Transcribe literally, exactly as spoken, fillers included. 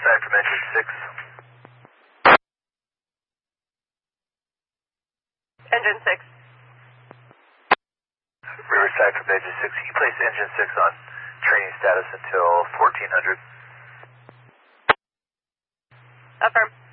Riverside from engine six. Engine six. Riverside from engine six. Can you place engine six on training status until fourteen hundred? Affirm.